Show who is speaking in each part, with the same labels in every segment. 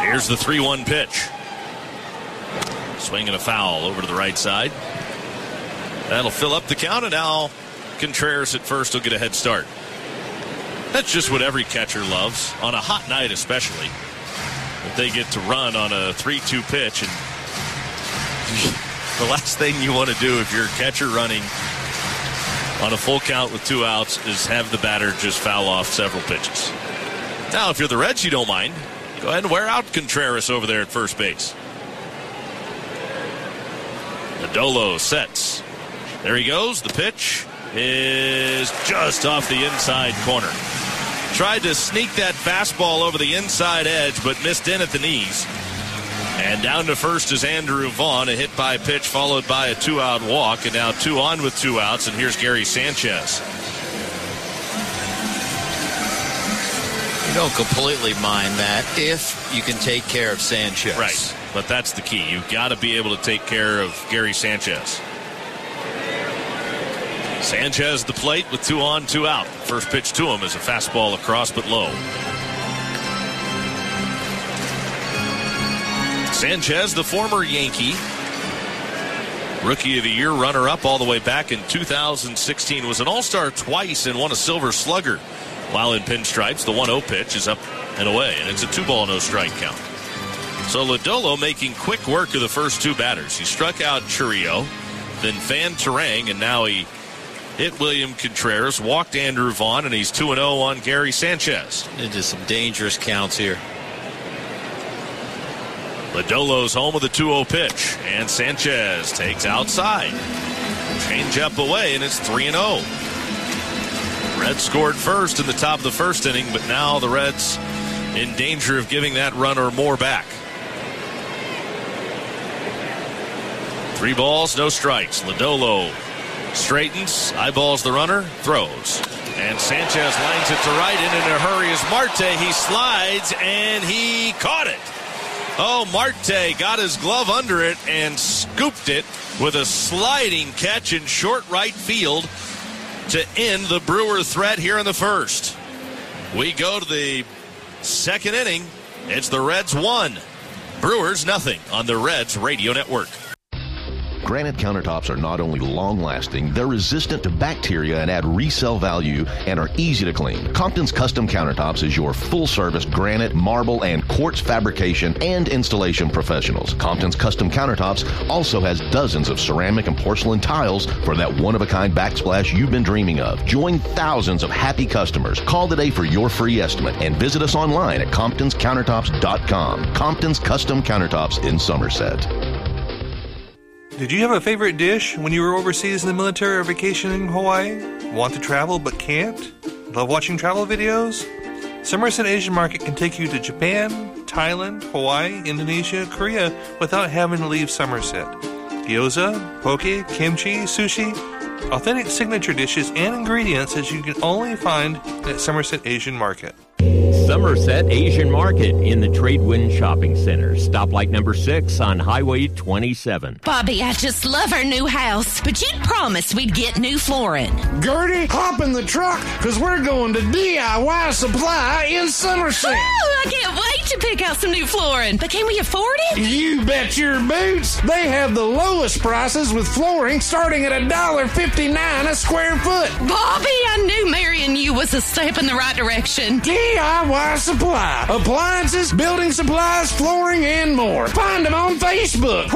Speaker 1: Here's the 3-1 pitch. Swing and a foul over to the right side. That'll fill up the count, and now Contreras at first will get a head start. That's just what every catcher loves, on a hot night especially. If they get to run on a 3-2 pitch, and the last thing you want to do if you're a catcher running on a full count with 2 outs is have the batter just foul off several pitches. Now, if you're the Reds, you don't mind. Go ahead and wear out Contreras over there at first base. Lodolo sets. There he goes. The pitch is just off the inside corner. Tried to sneak that fastball over the inside edge, but missed in at the knees. And down to first is Andrew Vaughn, a hit by pitch followed by a 2-out walk, and now 2 on with 2 outs, and here's Gary Sanchez.
Speaker 2: You don't completely mind that if you can take care of Sanchez.
Speaker 1: Right, but that's the key. You've got to be able to take care of Gary Sanchez. Sanchez the plate with 2 on, 2 out. First pitch to him is a fastball across but low. Sanchez, the former Yankee, Rookie of the Year, runner-up all the way back in 2016, was an All-Star twice and won a Silver Slugger. While in pinstripes, the 1-0 pitch is up and away, and it's a 2-ball, no-strike count. So Lodolo making quick work of the first 2 batters. He struck out Chourio, then Fan Terang, and now he hit William Contreras, walked Andrew Vaughn, and he's 2-0 on Gary Sanchez.
Speaker 2: Into some dangerous counts here.
Speaker 1: Lodolo's home with a 2-0 pitch, and Sanchez takes outside. Change up away, and it's 3-0. Reds scored first in the top of the first inning, but now the Reds in danger of giving that run or more back. 3 balls, no strikes. Lodolo straightens, eyeballs the runner, throws. And Sanchez lines it to right, and in a hurry is Marte. He slides, and he caught it. Oh, Marte got his glove under it and scooped it with a sliding catch in short right field to end the Brewer threat here in the first. We go to the second inning. It's the Reds 1, Brewers nothing on the Reds Radio Network.
Speaker 3: Granite countertops are not only long-lasting, they're resistant to bacteria and add resale value and are easy to clean. Compton's Custom Countertops is your full-service granite, marble, and quartz fabrication and installation professionals. Compton's Custom Countertops also has dozens of ceramic and porcelain tiles for that one-of-a-kind backsplash you've been dreaming of. Join thousands of happy customers. Call today for your free estimate and visit us online at comptonscountertops.com. Compton's Custom Countertops in Somerset.
Speaker 4: Did you have a favorite dish when you were overseas in the military or vacationing in Hawaii? Want to travel but can't? Love watching travel videos? Somerset Asian Market can take you to Japan, Thailand, Hawaii, Indonesia, Korea without having to leave Somerset. Gyoza, poke, kimchi, sushi, authentic signature dishes and ingredients that you can only find at Somerset Asian Market.
Speaker 5: Somerset Asian Market in the Tradewind Shopping Center. Stoplight number 6 on Highway 27.
Speaker 6: Bobby, I just love our new house, but you promised we'd get new flooring.
Speaker 7: Gertie, hop in the truck, because we're going to DIY Supply in Somerset.
Speaker 6: Oh, I can't wait to pick out some new flooring. But can we afford it?
Speaker 7: You bet your boots. They have the lowest prices with flooring starting at $1.59 a square foot.
Speaker 6: Bobby, I knew marrying you was a step in the right direction.
Speaker 7: DIY Supply. Appliances, building supplies, flooring, and more. Find them on Facebook.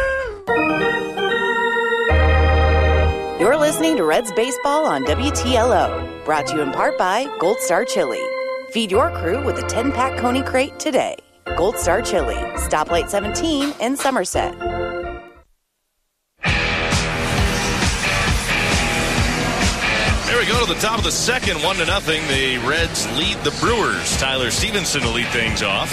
Speaker 8: You're listening to Reds Baseball on WTLO. Brought to you in part by Gold Star Chili. Feed your crew with a 10-pack Coney Crate today. Gold Star Chili. Stoplight 17 in Somerset.
Speaker 1: There we go to the top of the second, 1-0. The Reds lead the Brewers. Tyler Stevenson will lead things off.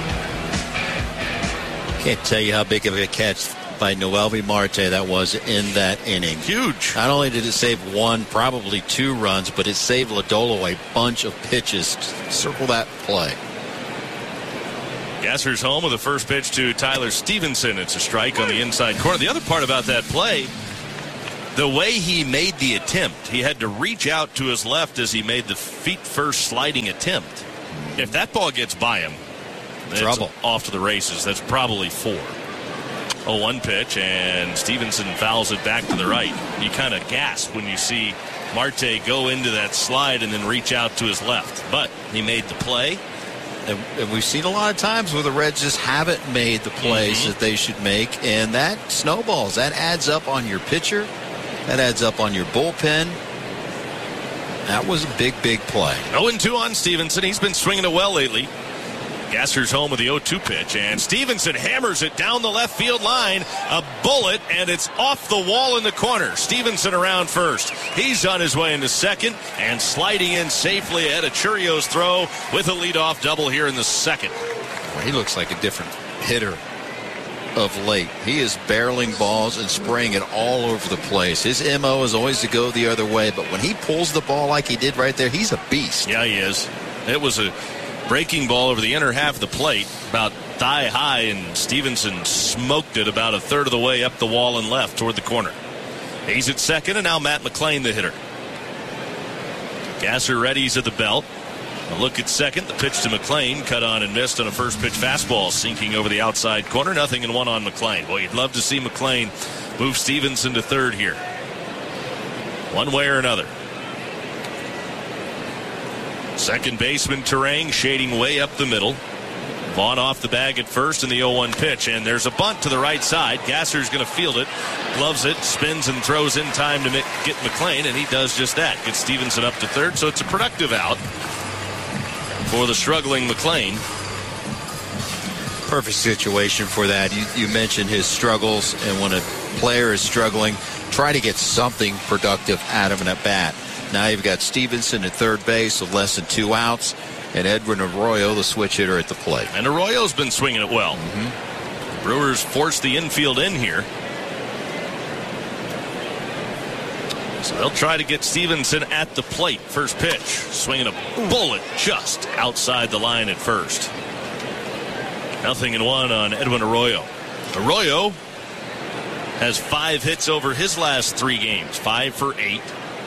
Speaker 2: Can't tell you how big of a catch by Noelvi Marte that was in that inning.
Speaker 1: Huge.
Speaker 2: Not only did it save 1, probably 2 runs, but it saved Lodolo a bunch of pitches. Circle that play.
Speaker 1: Gasser's home with the first pitch to Tyler Stevenson. It's a strike on the inside corner. The other part about that play, the way he made the attempt, he had to reach out to his left as he made the feet first sliding attempt. If that ball gets by him,
Speaker 2: Trouble.
Speaker 1: Off to the races. That's probably 4. 0-1 pitch, and Stevenson fouls it back to the right. You kind of gasp when you see Marte go into that slide and then reach out to his left. But he made the play.
Speaker 2: And we've seen a lot of times where the Reds just haven't made the plays that they should make, and that snowballs. That adds up on your pitcher. That adds up on your bullpen. That was a big, big play.
Speaker 1: 0-2 on Stevenson. He's been swinging it well lately. Gasser's home with the 0-2 pitch, and Stevenson hammers it down the left field line. A bullet, and it's off the wall in the corner. Stevenson around first. He's on his way into second, and sliding in safely ahead of Churio's throw with a leadoff double here in the second.
Speaker 2: Well, he looks like a different hitter of late. He is barreling balls and spraying it all over the place. His MO is always to go the other way, but when he pulls the ball like he did right there, he's a beast.
Speaker 1: Yeah, he is. It was a breaking ball over the inner half of the plate, about thigh high, and Stevenson smoked it about a third of the way up the wall and left toward the corner. He's at second, and now Matt McLain, the hitter. Gasser readies at the belt. A look at second. The pitch to McLain, cut on and missed on a first pitch fastball, sinking over the outside corner. 0-1 on McLain. Boy, you'd love to see McLain move Stevenson to third here, one way or another. Second baseman Terang shading way up the middle. Vaughn off the bag at first in the 0-1 pitch, and there's a bunt to the right side. Gasser's going to field it, gloves it, spins and throws in time to get McLain, and he does just that. Gets Stevenson up to third, so it's a productive out for the struggling McLain.
Speaker 2: Perfect situation for that. You mentioned his struggles, and when a player is struggling, try to get something productive out of an at-bat. Now you've got Stevenson at third base with less than 2 outs, and Edwin Arroyo, the switch hitter, at the plate.
Speaker 1: And Arroyo's been swinging it well. Brewers forced the infield in here. So they'll try to get Stevenson at the plate. First pitch, swinging a bullet just outside the line at first. 0-1 on Edwin Arroyo. Arroyo has 5 hits over his last 3 games, 5 for 8.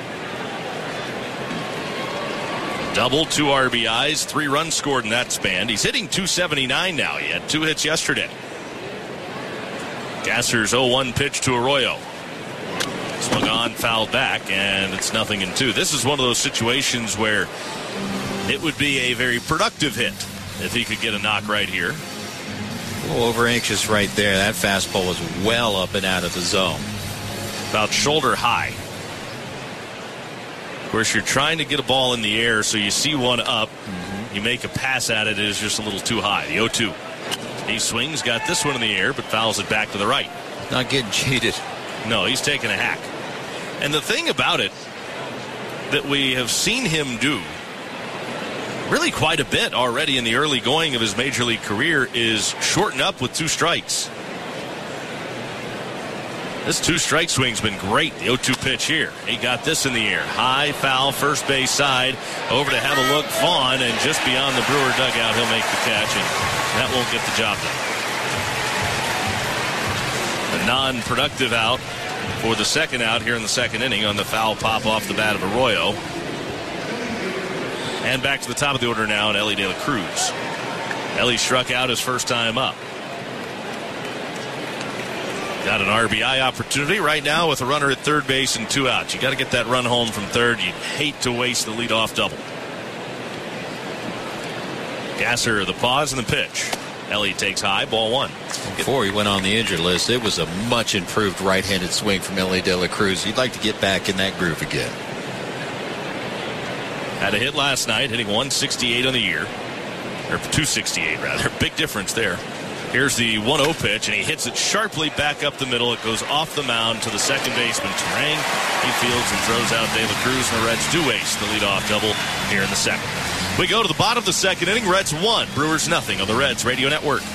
Speaker 1: Double, 2 RBIs, 3 runs scored in that span. He's hitting .279 now. He had 2 hits yesterday. Gasser's 0-1 pitch to Arroyo. Swung on, fouled back, and it's 0-2. This is one of those situations where it would be a very productive hit if he could get a knock right here.
Speaker 2: A little over anxious right there. That fastball was well up and out of the zone.
Speaker 1: About shoulder high. Of course, you're trying to get a ball in the air, so you see one up. You make a pass at it, it is just a little too high. The 0-2. He swings, got this one in the air, but fouls it back to the right.
Speaker 2: Not getting cheated.
Speaker 1: No, he's taking a hack. And the thing about it that we have seen him do really quite a bit already in the early going of his major league career is shorten up with 2 strikes. This 2-strike swing's been great. The 0-2 pitch here. He got this in the air. High, foul, first base side. Over to have a look, Vaughn, and just beyond the Brewer dugout, he'll make the catch, and that won't get the job done. A non-productive out for the second out here in the second inning on the foul pop off the bat of Arroyo. And back to the top of the order now, and Elly De La Cruz. Elly struck out his first time up. Got an RBI opportunity right now with a runner at third base and 2 outs. You got to get that run home from third. You'd hate to waste the leadoff double. Gasser, the pause and the pitch. Elly takes high, ball 1.
Speaker 2: Before he went on the injured list, it was a much improved right-handed swing from Elly De La Cruz. He'd like to get back in that groove again.
Speaker 1: Had a hit last night, hitting 168 on the year. Or 268, rather. Big difference there. Here's the 1-0 pitch, and he hits it sharply back up the middle. It goes off the mound to the second baseman, Terang. He fields and throws out De La Cruz, and the Reds do waste the leadoff double here in the second. We go to the bottom of the second inning. Reds 1, Brewers 0 on the Reds Radio Network.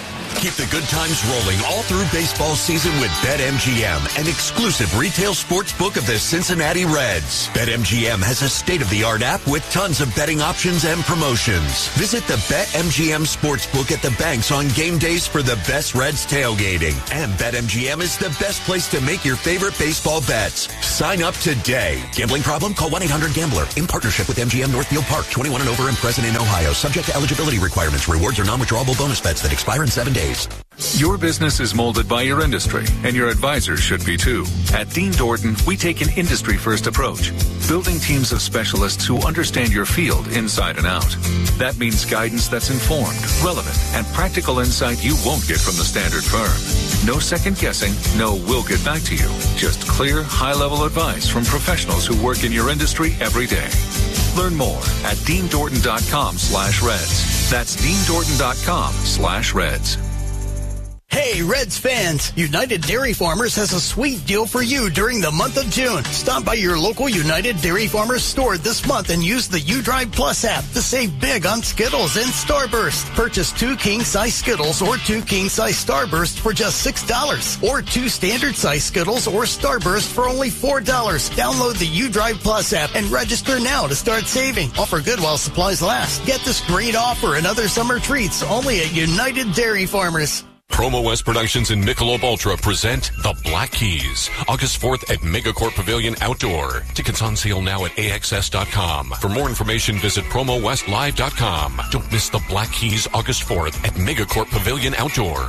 Speaker 9: Keep the good times rolling all through baseball season with BetMGM, an exclusive retail sports book of the Cincinnati Reds. BetMGM has a state-of-the-art app with tons of betting options and promotions. Visit the BetMGM Sportsbook at the banks on game days for the best Reds tailgating. And BetMGM is the best place to make your favorite baseball bets. Sign up today. Gambling problem? Call 1-800-GAMBLER. In partnership with MGM Northfield Park. 21 and over and present in Ohio. Subject to eligibility requirements. Rewards are non-withdrawable bonus bets that expire in 7 days.
Speaker 10: Your business is molded by your industry, and your advisors should be too. At Dean Dorton, we take an industry-first approach, building teams of specialists who understand your field inside and out. That means guidance that's informed, relevant, and practical insight you won't get from the standard firm. No second guessing, no we'll get back to you. Just clear, high-level advice from professionals who work in your industry every day. Learn more at deandorton.com/Reds. That's deandorton.com/Reds.
Speaker 11: Hey, Reds fans, United Dairy Farmers has a sweet deal for you during the month of June. Stop by your local United Dairy Farmers store this month and use the UDrive Plus app to save big on Skittles and Starburst. Purchase 2 king-size Skittles or 2 king-size Starburst for just $6, or 2 standard-size Skittles or Starburst for only $4. Download the UDrive Plus app and register now to start saving. Offer good while supplies last. Get this great offer and other summer treats only at United Dairy Farmers.
Speaker 12: Promo West Productions and Michelob Ultra present The Black Keys, August 4th at Megacorp Pavilion Outdoor. Tickets on sale now at AXS.com. For more information, visit PromoWestLive.com. Don't miss The Black Keys August 4th at Megacorp Pavilion Outdoor.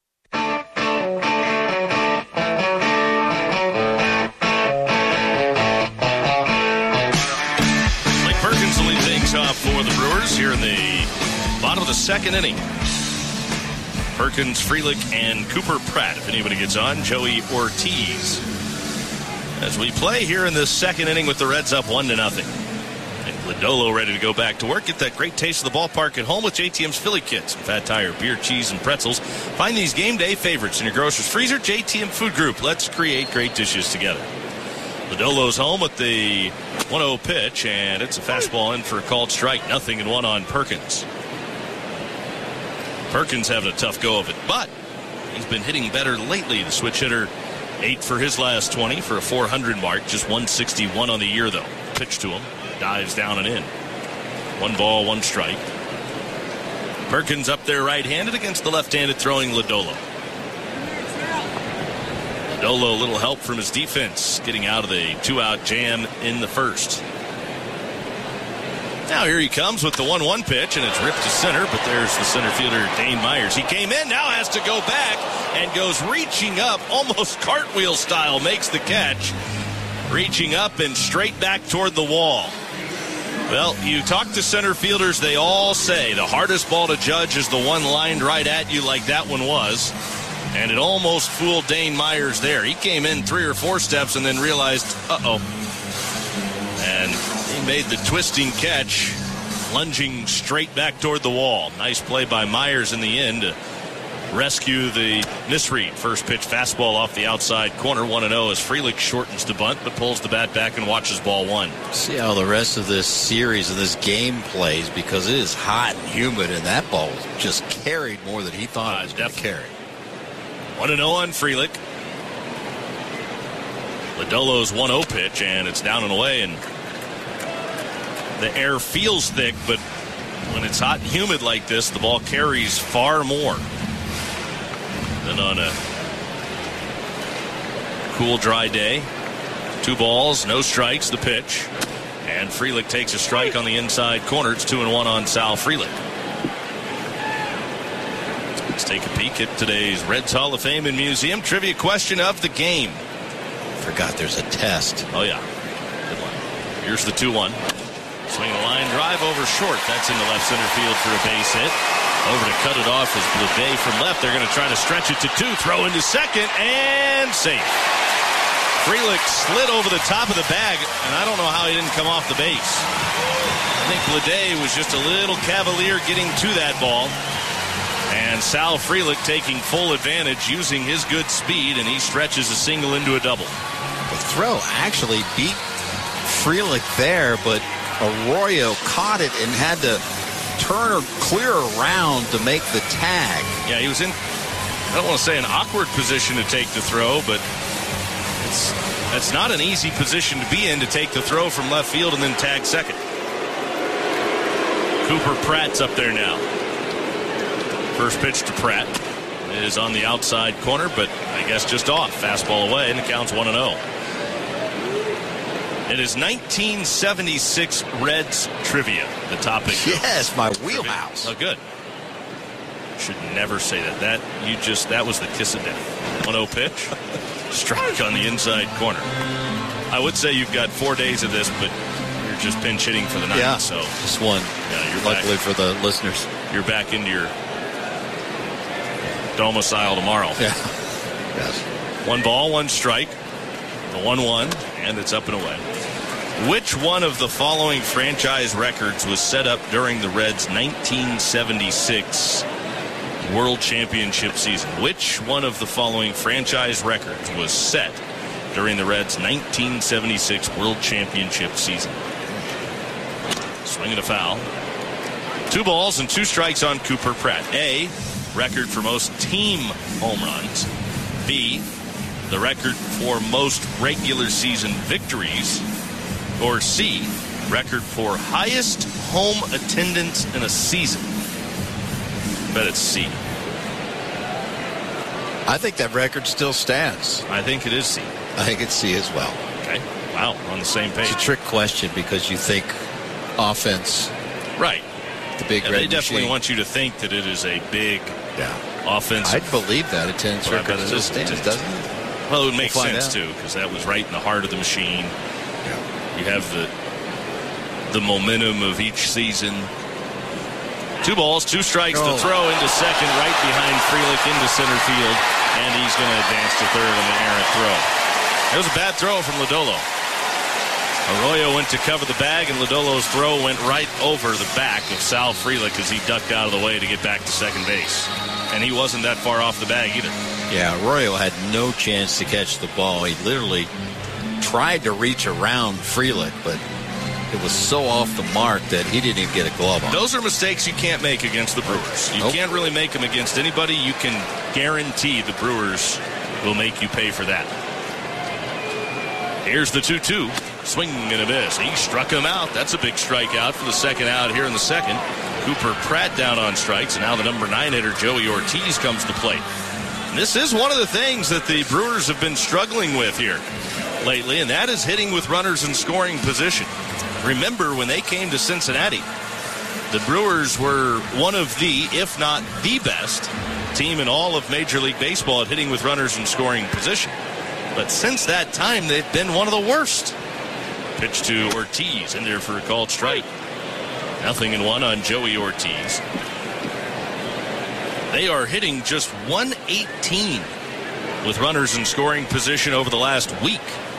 Speaker 1: Blake Perkins will lead things off for the Brewers here in the bottom of the second inning. Perkins, Frelick, and Cooper Pratt. If anybody gets on, Joey Ortiz. As we play here in the second inning with the Reds up 1-0. And Lodolo ready to go back to work. Get that great taste of the ballpark at home with JTM's Philly Kits. Fat Tire, beer, cheese, and pretzels. Find these game day favorites in your grocer's freezer. JTM Food Group. Let's create great dishes together. Lodolo's home with the 1-0 pitch, and it's a fastball in for a called strike. 0-1 on Perkins. Perkins having a tough go of it, but he's been hitting better lately. The switch hitter, 8 for his last 20 for a 400 mark. Just 161 on the year, though. Pitch to him. Dives down and in. 1 ball, 1 strike. Perkins up there right-handed against the left-handed throwing Lodolo. Lodolo, a little help from his defense, getting out of the 2-out jam in the first. Now here he comes with the 1-1 pitch, and it's ripped to center, but there's the center fielder, Dane Myers. He came in, now has to go back, and goes reaching up, almost cartwheel style, makes the catch. Reaching up and straight back toward the wall. Well, you talk to center fielders, they all say the hardest ball to judge is the one lined right at you like that one was. And it almost fooled Dane Myers there. He came in 3 or 4 steps and then realized, uh-oh. And he made the twisting catch, lunging straight back toward the wall. Nice play by Myers in the end to rescue the misread. First pitch fastball off the outside corner. 1-0 as Frelick shortens the bunt but pulls the bat back and watches ball 1.
Speaker 2: See how the rest of this series of this game plays, because it is hot and humid, and that ball just carried more than he thought it was going to carry.
Speaker 1: 1-0 on Frelick. Lodolo's 1-0 pitch, and it's down and away, and the air feels thick, but when it's hot and humid like this, the ball carries far more than on a cool, dry day. 2 balls, no strikes, the pitch. And Frelick takes a strike on the inside corner. It's 2-1 on Sal Frelick. Let's take a peek at today's Reds Hall of Fame and Museum trivia question of the game.
Speaker 2: Forgot there's a test.
Speaker 1: Oh, yeah. Good one. Here's the 2-1. Swing a line drive over short. That's into left center field for a base hit. Over to cut it off is Bleudet from left. They're going to try to stretch it to 2. Throw into second and safe. Frelick slid over the top of the bag, and I don't know how he didn't come off the base. I think Bleudet was just a little cavalier getting to that ball. And Sal Frelick taking full advantage, using his good speed, and he stretches a single into a double.
Speaker 2: The throw actually beat Frelick there, but Arroyo caught it and had to turn or clear around to make the tag.
Speaker 1: Yeah, he was in I don't want to say an awkward position to take the throw, but that's not an easy position to be in, to take the throw from left field and then tag second. Cooper Pratt's up there now. First pitch to Pratt is on the outside corner, but I guess just off. Fastball away, and it counts 1-0. It is 1976 Reds trivia, the topic.
Speaker 2: Yes, my wheelhouse.
Speaker 1: Oh, good. Should never say that. That was the kiss of death. 1-0 pitch. Strike on the inside corner. I would say you've got 4 days of this, but you're just pinch hitting for the night.
Speaker 2: Yeah,
Speaker 1: so
Speaker 2: just one.
Speaker 1: Yeah, you're
Speaker 2: luckily
Speaker 1: back,
Speaker 2: for the listeners.
Speaker 1: You're back into your domicile tomorrow.
Speaker 2: Yeah. Yes.
Speaker 1: 1 ball, 1 strike. The 1-1, and it's up and away. Which one of the following franchise records was set up during the Reds' 1976 World Championship season? Which one of the following franchise records was set during the Reds' 1976 World Championship season? Swing and a foul. 2 balls and 2 strikes on Cooper Pratt. A, record for most team home runs. B, the record for most regular season victories. Or C, record for highest home attendance in a season. Bet it's C.
Speaker 2: I think that record still stands.
Speaker 1: I think it is C.
Speaker 2: I think it's C as well.
Speaker 1: Okay. Wow, we're on the same page.
Speaker 2: It's a trick question because you think offense.
Speaker 1: Right.
Speaker 2: The big red
Speaker 1: They definitely
Speaker 2: machine.
Speaker 1: want you to think that it is a big offensive.
Speaker 2: I'd believe that attendance record still stands, doesn't it?
Speaker 1: Well, it would make sense,
Speaker 2: out.
Speaker 1: too, because that was right in the heart of the machine. You have the momentum of each season. 2 balls, 2 strikes to throw into second, right behind Frelick into center field, and he's going to advance to third on the errant throw. It was a bad throw from Lodolo. Arroyo went to cover the bag, and Lodolo's throw went right over the back of Sal Frelick as he ducked out of the way to get back to second base. And he wasn't that far off the bag either.
Speaker 2: Yeah, Arroyo had no chance to catch the ball. He literally tried to reach around Frelick, but it was so off the mark that he didn't even get a glove on.
Speaker 1: Those are mistakes you can't make against the Brewers. You can't really make them against anybody. You can guarantee the Brewers will make you pay for that. Here's the 2-2. Swing and a miss. He struck him out. That's a big strikeout for the second out here in the second. Cooper Pratt down on strikes, and now the number 9 hitter, Joey Ortiz, comes to plate. And this is one of the things that the Brewers have been struggling with here lately, and that is hitting with runners in scoring position. Remember, when they came to Cincinnati, the Brewers were one of the, if not the best, team in all of Major League Baseball at hitting with runners in scoring position. But since that time, they've been one of the worst. Pitch to Ortiz, in there for a called strike. 0-1 on Joey Ortiz. They are hitting just 118 with runners in scoring position over the last week.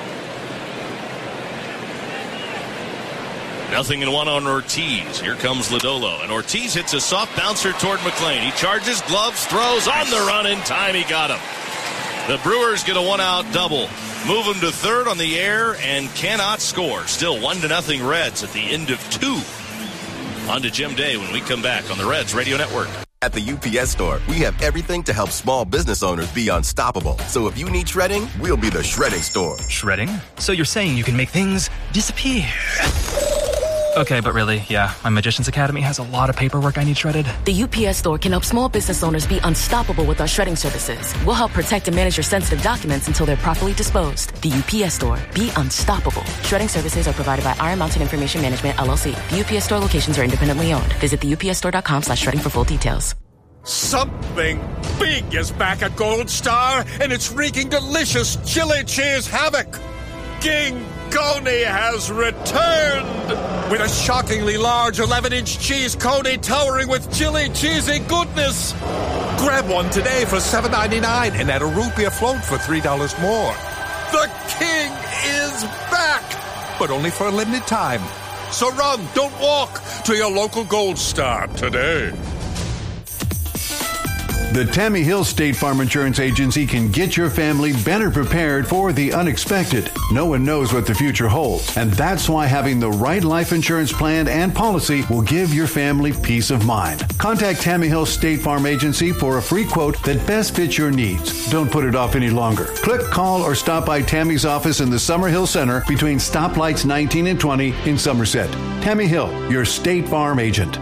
Speaker 1: 0-1 on Ortiz. Here comes Lodolo, and Ortiz hits a soft bouncer toward McLean. He charges, gloves, throws on the run. In time, he got him. The Brewers get a 1-out double. Move him to third on the air and cannot score. Still 1-0 Reds at the end of 2. On to Jim Day when we come back on the Reds Radio Network.
Speaker 13: At the UPS Store, we have everything to help small business owners be unstoppable. So if you need shredding, we'll be the shredding store.
Speaker 14: Shredding? So you're saying you can make things disappear? Okay, but really, yeah, my Magician's Academy has a lot of paperwork I need shredded.
Speaker 15: The UPS Store can help small business owners be unstoppable with our shredding services. We'll help protect and manage your sensitive documents until they're properly disposed. The UPS Store. Be unstoppable. Shredding services are provided by Iron Mountain Information Management, LLC. The UPS Store locations are independently owned. Visit theupsstore.com/shredding for full details.
Speaker 16: Something big is back at Gold Star, and it's wreaking delicious chili cheese havoc. King Coney has returned with a shockingly large 11-inch cheese coney towering with chili cheesy goodness. Grab one today for $7.99 and add a root beer float for $3 more. The king is back, but only for a limited time. So run, don't walk, to your local Gold Star today.
Speaker 17: The Tammy Hill State Farm Insurance Agency can get your family better prepared for the unexpected. No one knows what the future holds, and that's why having the right life insurance plan and policy will give your family peace of mind. Contact Tammy Hill State Farm Agency for a free quote that best fits your needs. Don't put it off any longer. Click, call, or stop by Tammy's office in the Summerhill Center between stoplights 19 and 20 in Somerset. Tammy Hill, your State Farm agent.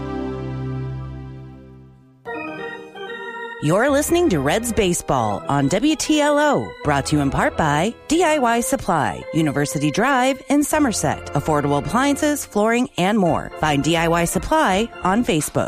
Speaker 8: You're listening to Reds Baseball on WTLO, brought to you in part by DIY Supply, University Drive in Somerset. Affordable appliances, flooring, and more. Find DIY Supply on Facebook.